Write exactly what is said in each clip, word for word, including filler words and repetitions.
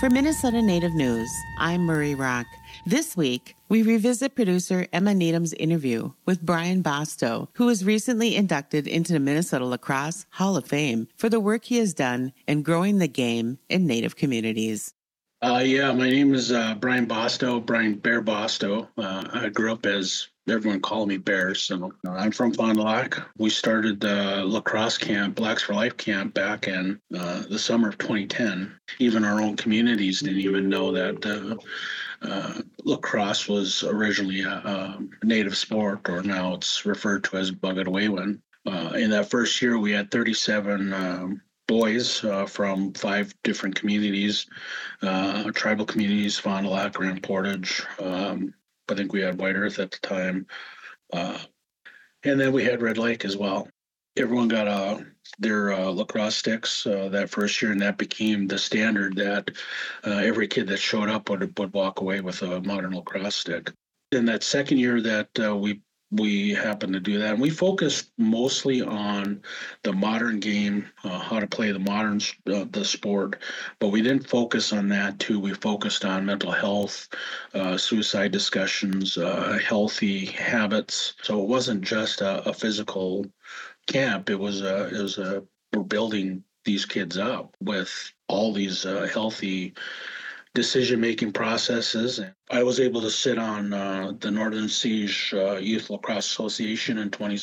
For Minnesota Native News, I'm Murray Rock. This week, we revisit producer Emma Needham's interview with Brian Bostow, who was recently inducted into the Minnesota Lacrosse Hall of Fame for the work he has done in growing the game in Native communities. Uh, yeah, my name is uh, Brian Bostow, Brian Bear Bostow. Uh, I grew up as everyone called me Bear, so uh, I'm from Fond du Lac. We started the lacrosse camp, Blacks for Life camp, back in uh, the summer of twenty ten. Even our own communities didn't even know that uh, uh, lacrosse was originally a, a Native sport, or now it's referred to as Bugadawiwin. Uh, in that first year, we had thirty-seven um, boys uh, from five different communities, uh, tribal communities, Fond du Lac, Grand Portage. Um, I think we had White Earth at the time. Uh, and then we had Red Lake as well. Everyone got uh, their uh, lacrosse sticks uh, that first year, and that became the standard that uh, every kid that showed up would, would walk away with a modern lacrosse stick. In that second year that uh, we we happened to do that, and we focused mostly on the modern game, uh, how to play the modern uh, the sport, but we didn't focus on that too. We focused on mental health, uh, suicide discussions, uh, healthy habits. So it wasn't just a, a physical camp. It was a, it was a, we're building these kids up with all these uh, healthy decision-making processes. I was able to sit on uh, the Northern Siege uh, Youth Lacrosse Association in twenty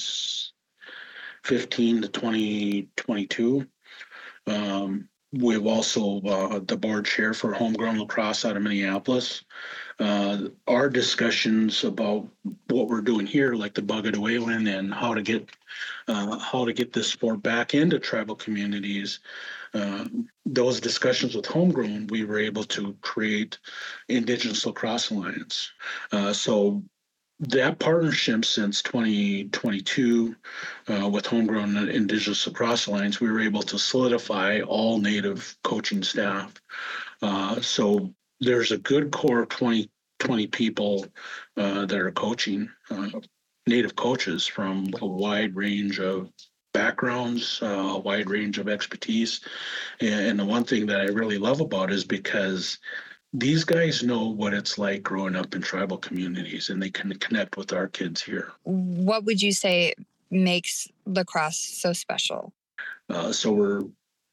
fifteen to twenty twenty-two. Um, we've also uh, the board chair for Homegrown Lacrosse out of Minneapolis. Uh, our discussions about what we're doing here, like the Bugadawiwin, and how to get uh, how to get this sport back into tribal communities. Uh, those discussions with Homegrown, we were able to create Indigenous Lacrosse Alliance. Uh, so that partnership since twenty twenty-two uh, with Homegrown and Indigenous Lacrosse Alliance, we were able to solidify all Native coaching staff. Uh, so there's a good core of twenty, twenty people uh, that are coaching, uh, Native coaches from a wide range of backgrounds, uh, a wide range of expertise. And, and the one thing that I really love about it is because these guys know what it's like growing up in tribal communities, and they can connect with our kids here. What would you say makes lacrosse so special? Uh, so we're,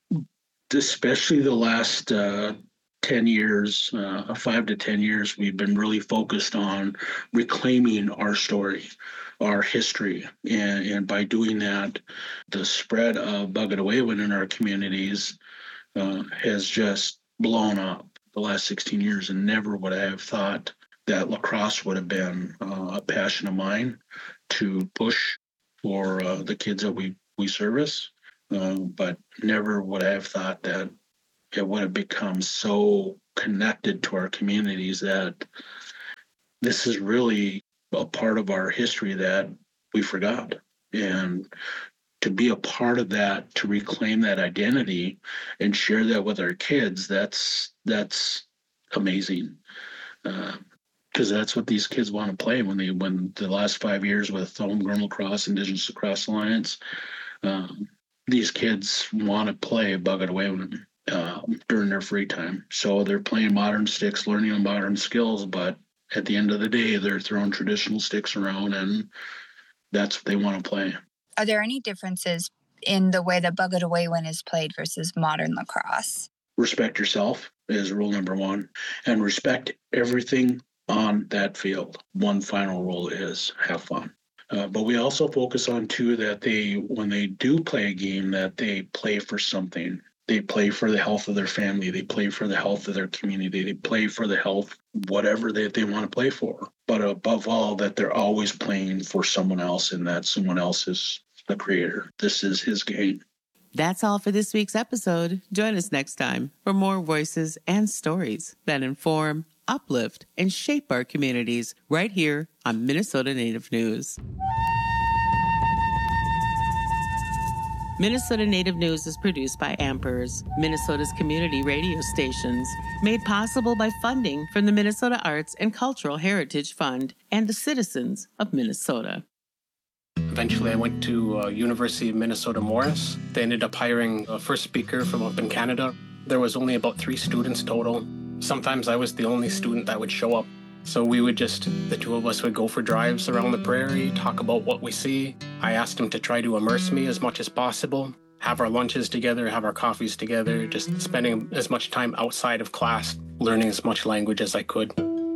especially the last uh, ten years, uh, five to ten years, we've been really focused on reclaiming our story, our history. And, and by doing that, the spread of Bugadawiwin in our communities uh, has just blown up the last sixteen years, and never would I have thought that lacrosse would have been uh, a passion of mine to push for uh, the kids that we, we service. Uh, but never would I have thought that it would have become so connected to our communities that this is really a part of our history that we forgot. And to be a part of that, to reclaim that identity and share that with our kids, that's that's amazing. Because uh, that's what these kids want to play when they when the last five years with Homegrown Lacrosse, Indigenous Lacrosse Alliance, um, these kids want to play Bugadawiwin uh, during their free time. So they're playing modern sticks, learning modern skills, but at the end of the day, they're throwing traditional sticks around, and that's what they want to play. Are there any differences in the way that Bugadawiwin is played versus modern lacrosse? Respect yourself is rule number one, and respect everything on that field. One final rule is have fun. Uh, but we also focus on, too, that they, when they do play a game, that they play for something. They play for the health of their family. They play for the health of their community. They play for the health, whatever they, they want to play for. But above all, that they're always playing for someone else, and that someone else is the creator. This is his game. That's all for this week's episode. Join us next time for more voices and stories that inform, uplift, and shape our communities right here on Minnesota Native News. Minnesota Native News is produced by Ampers, Minnesota's community radio stations, made possible by funding from the Minnesota Arts and Cultural Heritage Fund and the citizens of Minnesota. Eventually, I went to uh, University of Minnesota Morris. They ended up hiring a first speaker from up in Canada. There was only about three students total. Sometimes I was the only student that would show up. So we would just, the two of us would go for drives around the prairie, talk about what we see. I asked him to try to immerse me as much as possible, have our lunches together, have our coffees together, just spending as much time outside of class, learning as much language as I could.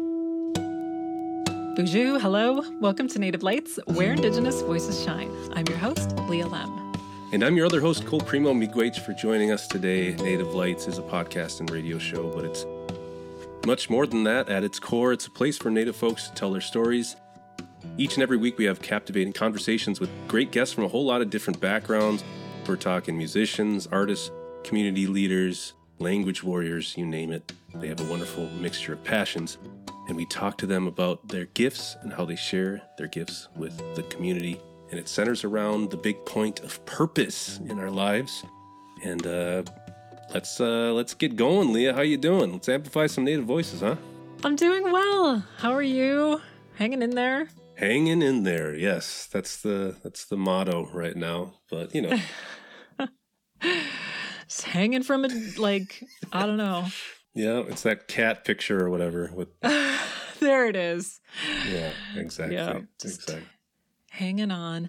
Bonjour, hello. Welcome to Native Lights, where Indigenous voices shine. I'm your host, Leah Lem. And I'm your other host, Cole Primo Miigwech, for joining us today. Native Lights is a podcast and radio show, but it's much more than that. At its core, it's a place for Native folks to tell their stories. Each and every week, we have captivating conversations with great guests from a whole lot of different backgrounds. We're talking musicians, artists, community leaders, language warriors, you name it. They have a wonderful mixture of passions. And we talk to them about their gifts and how they share their gifts with the community. And it centers around the big point of purpose in our lives. And uh, let's uh, let's get going, Leah. How you doing? Let's amplify some Native voices, huh? I'm doing well. How are you? Hanging in there? Hanging in there. Yes, that's the that's the motto right now. But you know, just hanging from it, like I don't know. Yeah, it's that cat picture or whatever. With there it is. Yeah, exactly. Yeah, just exactly. Hanging on.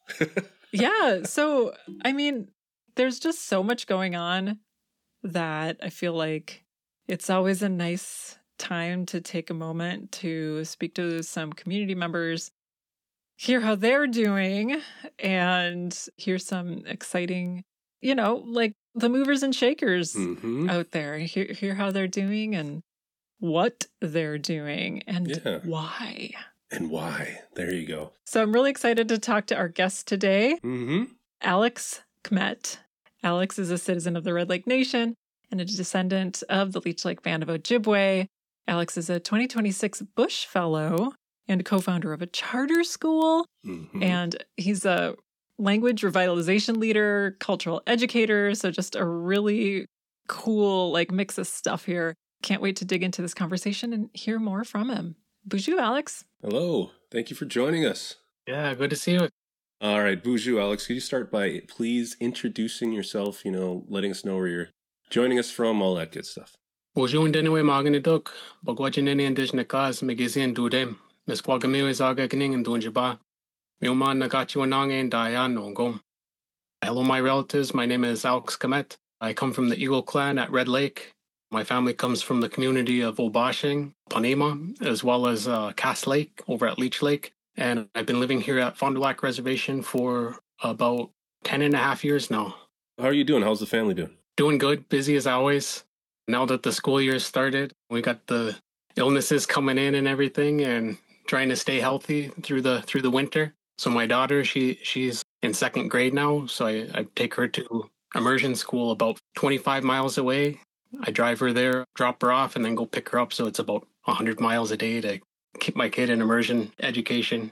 Yeah. So, I mean, there's just so much going on that I feel like it's always a nice time to take a moment to speak to some community members, hear how they're doing, and hear some exciting, you know, like the movers and shakers mm-hmm. out there. Hear, hear how they're doing and what they're doing and yeah. why. And why. There you go. So I'm really excited to talk to our guest today, mm-hmm. Alex Kmet. Alex is a citizen of the Red Lake Nation and a descendant of the Leech Lake Band of Ojibwe. Alex is a twenty twenty-six Bush Fellow and co-founder of a charter school. Mm-hmm. And he's a language revitalization leader, cultural educator. So just a really cool like mix of stuff here. Can't wait to dig into this conversation and hear more from him. Bonjour, Alex. Hello. Thank you for joining us. Yeah, good to see you. All right, bonjour, Alex. Could you start by please introducing yourself, you know, letting us know where you're joining us from, all that good stuff. Bonjour, Ndeniwe Maganiduk, Bagwachineni Indijnakas, Megizian Dudem, Mesquagamiwe Zagakining and Dunjaba. Milman Nagachiwanange and Dayan Nongom. Hello, my relatives. My name is Alex Kmet. I come from the Eagle Clan at Red Lake. My family comes from the community of Obashing, Panema, as well as uh, Cass Lake over at Leech Lake. And I've been living here at Fond du Lac Reservation for about ten and a half years now. How are you doing? How's the family doing? Doing good, busy as always. Now that the school year started, we got the illnesses coming in and everything and trying to stay healthy through the through the winter. So my daughter, she she's in second grade now. So I, I take her to immersion school about twenty-five miles away. I drive her there, drop her off, and then go pick her up. So it's about one hundred miles a day to keep my kid in immersion education.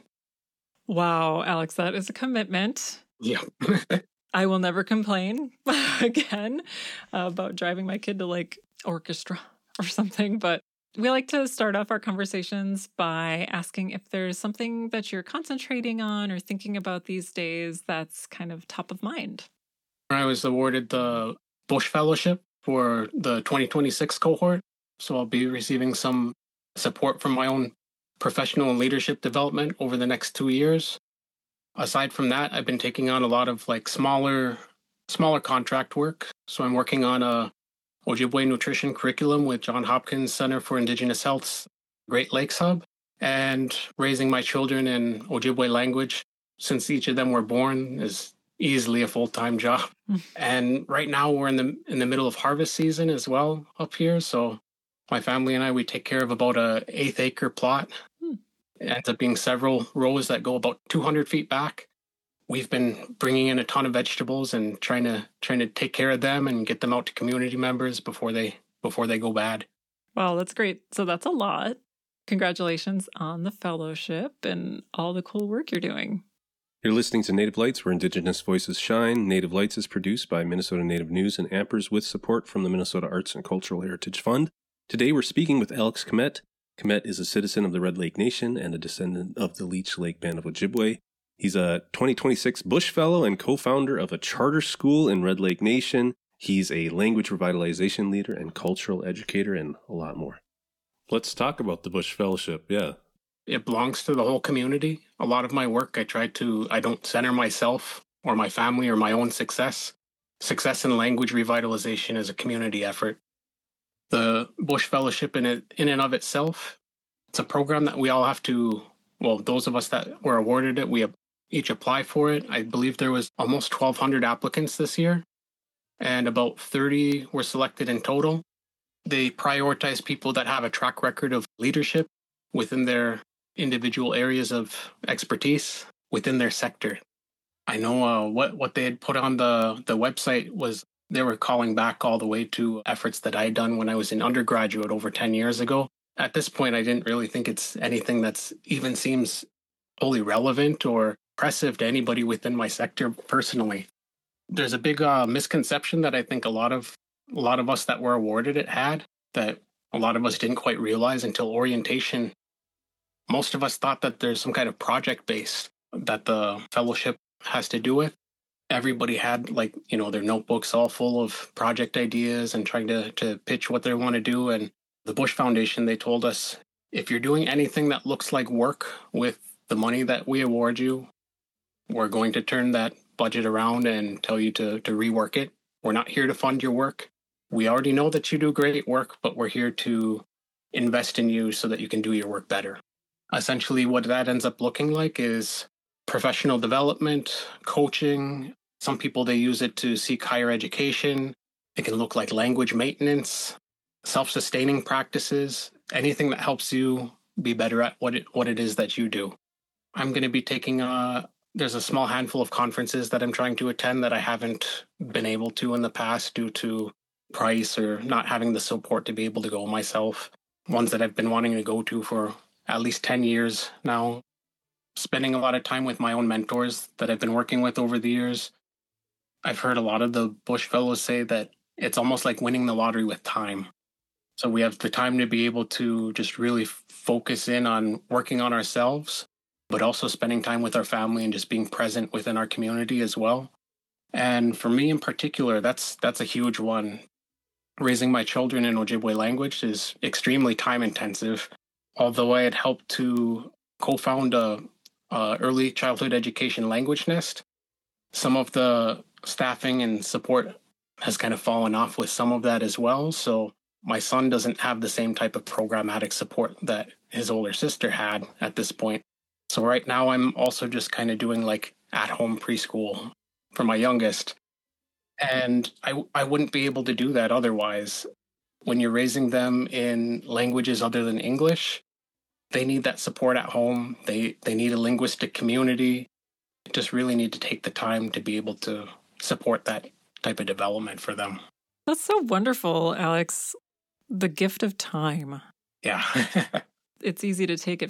Wow, Alex, that is a commitment. Yeah. I will never complain again uh, about driving my kid to like orchestra or something. But we like to start off our conversations by asking if there's something that you're concentrating on or thinking about these days that's kind of top of mind. I was awarded the Bush Fellowship for the twenty twenty-six cohort. So I'll be receiving some support from my own professional and leadership development over the next two years. Aside from that, I've been taking on a lot of like smaller, smaller contract work. So I'm working on a Ojibwe nutrition curriculum with John Hopkins Center for Indigenous Health's Great Lakes Hub and raising my children in Ojibwe language since each of them were born is easily a full-time job. And right now we're in the in the middle of harvest season as well up here. So my family and I, we take care of about a eighth acre plot. Hmm. It ends up being several rows that go about two hundred feet back. We've been bringing in a ton of vegetables and trying to trying to take care of them and get them out to community members before they before they go bad. Wow, that's great. So that's a lot. Congratulations on the fellowship and all the cool work you're doing. You're listening to Native Lights, where Indigenous voices shine. Native Lights is produced by Minnesota Native News and Ampers with support from the Minnesota Arts and Cultural Heritage Fund. Today we're speaking with Alex Kmet. Kmet is a citizen of the Red Lake Nation and a descendant of the Leech Lake Band of Ojibwe. He's a twenty twenty-six Bush Fellow and co-founder of a charter school in Red Lake Nation. He's a language revitalization leader and cultural educator and a lot more. Let's talk about the Bush Fellowship. Yeah. It belongs to the whole community. A lot of my work, I try to, I don't center myself or my family or my own success. Success in language revitalization is a community effort. The Bush Fellowship in it, in and of itself, it's a program that we all have to, well, those of us that were awarded it, we each apply for it. I believe there was almost twelve hundred applicants this year, and about thirty were selected in total. They prioritize people that have a track record of leadership within their individual areas of expertise within their sector. I know uh, what, what they had put on the, the website was they were calling back all the way to efforts that I had done when I was in undergraduate over ten years ago. At this point, I didn't really think it's anything that's even seems wholly relevant or impressive to anybody within my sector personally. There's a big uh, misconception that I think a lot of a lot of us that were awarded it had, that a lot of us didn't quite realize until orientation. Most of us thought that there's some kind of project-based that the fellowship has to do with. Everybody had, like, you know, their notebooks all full of project ideas and trying to, to pitch what they want to do. And the Bush Foundation, they told us, if you're doing anything that looks like work with the money that we award you, we're going to turn that budget around and tell you to, to rework it. We're not here to fund your work. We already know that you do great work, but we're here to invest in you so that you can do your work better. Essentially, what that ends up looking like is professional development, coaching. Some people, they use it to seek higher education. It can look like language maintenance, self-sustaining practices, anything that helps you be better at what it, what it is that you do. I'm going to be taking a, there's a small handful of conferences that I'm trying to attend that I haven't been able to in the past due to price or not having the support to be able to go myself. Ones that I've been wanting to go to for at least ten years now. Spending a lot of time with my own mentors that I've been working with over the years. I've heard a lot of the Bush Fellows say that it's almost like winning the lottery with time. So we have the time to be able to just really focus in on working on ourselves, but also spending time with our family and just being present within our community as well. And for me in particular, that's that's a huge one. Raising my children in Ojibwe language is extremely time intensive. Although I had helped to co-found a, a early childhood education language nest, some of the staffing and support has kind of fallen off with some of that as well. So my son doesn't have the same type of programmatic support that his older sister had at this point. So right now I'm also just kind of doing like at-home preschool for my youngest. And I, I wouldn't be able to do that otherwise. When you're raising them in languages other than English, they need that support at home. They they need a linguistic community. Just really need to take the time to be able to support that type of development for them. That's so wonderful, Alex. The gift of time. Yeah. It's easy to take it